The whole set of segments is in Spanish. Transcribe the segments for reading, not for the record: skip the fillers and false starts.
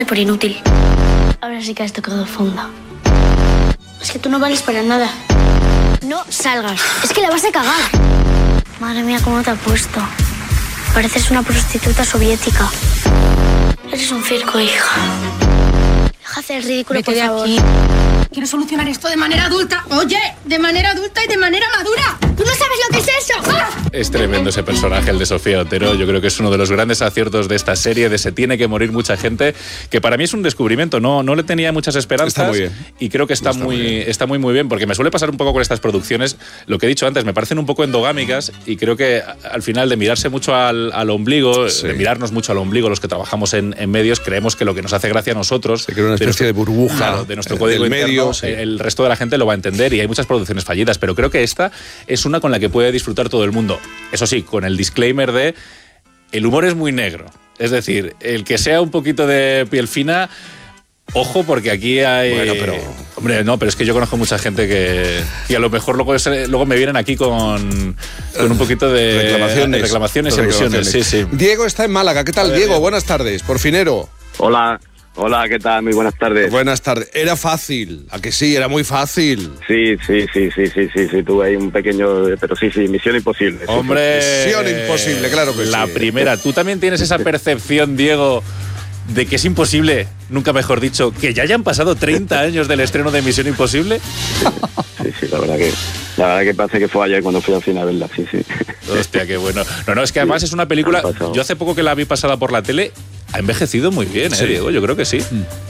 Por inútil. Ahora sí que has tocado fondo. Es que tú no vales para nada. No salgas. Es que la vas a cagar. Madre mía, ¿cómo te ha puesto? Pareces una prostituta soviética. Eres un circo, hija. Deja de hacer el ridículo, por favor. Aquí. Quiero solucionar esto de manera adulta. Oye, de manera adulta y de manera madura. ¿Tú no sabes lo que es eso? ¡Ah! Es tremendo ese personaje, el de Sofía Otero. Yo creo que es uno de los grandes aciertos de esta serie, de se tiene que morir mucha gente, que para mí es un descubrimiento. No le tenía muchas esperanzas. Está muy bien. Y creo que está muy bien, porque me suele pasar un poco con estas producciones, lo que he dicho antes, me parecen un poco endogámicas y creo que al final de mirarse mucho al ombligo, de mirarnos mucho al ombligo los que trabajamos en medios, creemos que lo que nos hace gracia a nosotros... Se crea una especie de burbuja, claro, de nuestro código interno, medio, el resto de la gente lo va a entender y hay muchas producciones fallidas, pero creo que esta es una con la que puede disfrutar todo el mundo. Eso sí, con el disclaimer de el humor es muy negro. Es decir, el que sea un poquito de piel fina, ojo, porque aquí hay... Bueno, pero... Hombre, no, pero es que yo conozco mucha gente que... Y a lo mejor luego me vienen aquí con un poquito de... Reclamaciones y alusiones. Sí. Diego está en Málaga. ¿Qué tal, Diego? Buenas tardes. Porfinero. Hola, ¿qué tal? Muy buenas tardes. Buenas tardes. Era fácil, ¿a que sí? Era muy fácil. Sí, tuve ahí un pequeño... Pero sí, Misión Imposible. Hombre, Misión Imposible, claro que sí. La primera. ¿Tú también tienes esa percepción, Diego, de que es imposible, nunca mejor dicho, que ya hayan pasado 30 años del estreno de Misión Imposible? Sí, la verdad que parece que fue ayer cuando fui al cine a verla, sí. Hostia, qué bueno. No, es que además es una película... Yo hace poco que la vi pasada por la tele, ha envejecido muy bien, Diego, yo creo que sí.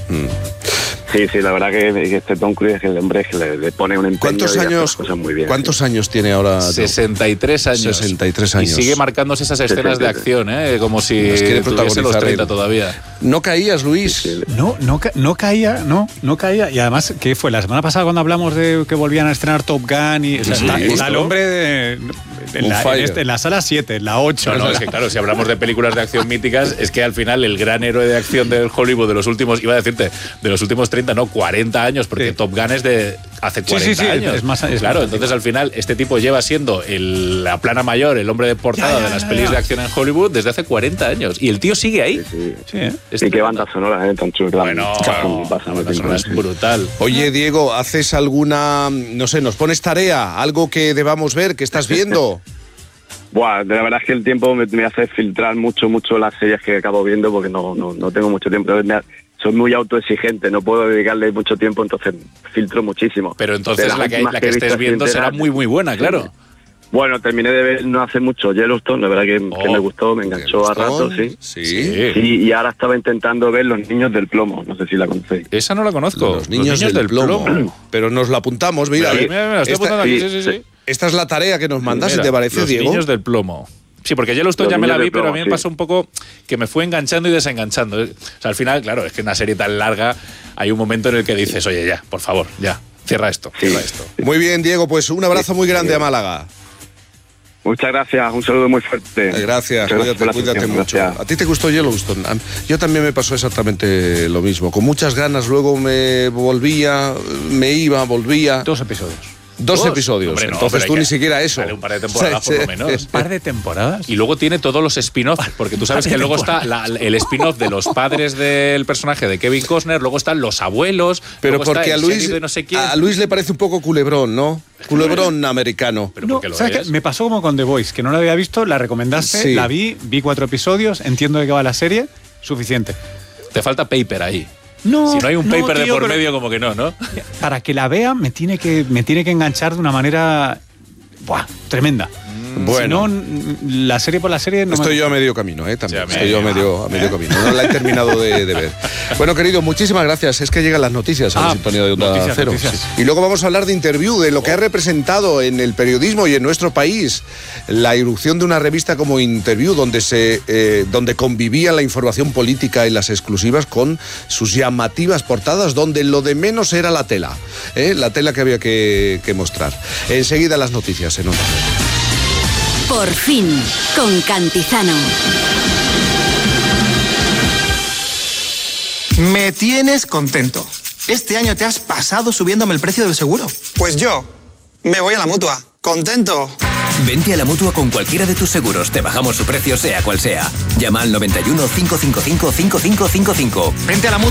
Sí, la verdad que este Tom Cruise, el hombre, que le pone un empeño y hace las cosas muy bien. ¿Cuántos años tiene ahora? 63 años. 63 años. Y sigue marcándose esas escenas de acción, como si tuviese los 30 todavía. ¿No caías, Luis? No caía. Y además, ¿qué fue? La semana pasada cuando hablamos de que volvían a estrenar Top Gun y está el hombre en la sala 7, en la 8. No, es que claro, si hablamos de películas de acción míticas, es que al final el gran héroe de acción del Hollywood de los últimos, iba a decirte, de los últimos 30, no, 40 años, porque Top Gun es de hace 40 años. Es más, entonces al final este tipo lleva siendo la plana mayor, el hombre de portada de las pelis de acción en Hollywood desde hace 40 años. Y el tío sigue ahí. Y qué banda sonora, tan chula. Bueno, la sonora es brutal. Oye, Diego, ¿haces alguna, no sé, nos pones tarea, algo que debamos ver, que estás viendo? La verdad es que el tiempo me hace filtrar mucho las series que acabo viendo porque no tengo mucho tiempo. Soy muy autoexigente, no puedo dedicarle mucho tiempo, entonces filtro muchísimo. Pero entonces la que estés viendo será muy, muy buena, claro. Bueno, terminé de ver no hace mucho Yellowstone, la verdad que me gustó, me enganchó a rato, sí. Y ahora estaba intentando ver Los Niños del Plomo, no sé si la conocéis. Esa no la conozco. Los Niños del Plomo. Pero nos la apuntamos, mira. Mira, estoy apuntando aquí, sí. Esta es la tarea que nos mandas, si te parece, Diego. Los Niños del Plomo. Sí, porque Yellowstone ya me la vi, pero a mí me pasó un poco que me fue enganchando y desenganchando. O sea, al final, claro, es que una serie tan larga, hay un momento en el que dices, oye, ya, por favor, ya, cierra esto. Muy bien, Diego, pues un abrazo muy grande a Málaga. Muchas gracias, un saludo muy fuerte. Gracias, cuídate mucho. ¿A ti te gustó Yellowstone? Yo también me pasó exactamente lo mismo. Con muchas ganas, luego me volvía. 2 episodios. Dos episodios. Hombre, entonces tú ni siquiera eso. Un par de temporadas por lo menos. ¿Un par de temporadas? Y luego tiene todos los spin-offs, porque tú sabes que luego está el spin-off de los padres del personaje de Kevin Costner, luego están los abuelos. Pero porque a Luis, no sé quién. a Luis le parece un poco culebrón, ¿no? Culebrón americano. Pero porque ¿sabes qué? Me pasó como con The Voice, que no la había visto, la recomendaste, la vi 4 episodios, entiendo de qué va la serie, suficiente. Te falta paper ahí. No, si no hay un paper tío, de por medio, como que no. Para que la vea me tiene que enganchar de una manera tremenda. Bueno, si no, la serie por la serie no estoy yo a medio camino, también. Estoy yo a medio camino. No la he terminado de ver. Bueno, querido, muchísimas gracias. Es que llegan las noticias a la sintonía de Onda Cero. Noticias. Y luego vamos a hablar de Interview, de lo que ha representado en el periodismo y en nuestro país la irrupción de una revista como Interview, donde convivía la información política y las exclusivas con sus llamativas portadas, donde lo de menos era la tela que había que mostrar. Enseguida las noticias en Onda Cero. Por fin, con Cantizano. Me tienes contento. Este año te has pasado subiéndome el precio del seguro. Pues yo me voy a la Mutua. Contento. Vente a la Mutua con cualquiera de tus seguros. Te bajamos su precio, sea cual sea. Llama al 91 555 5555. Vente a la Mutua.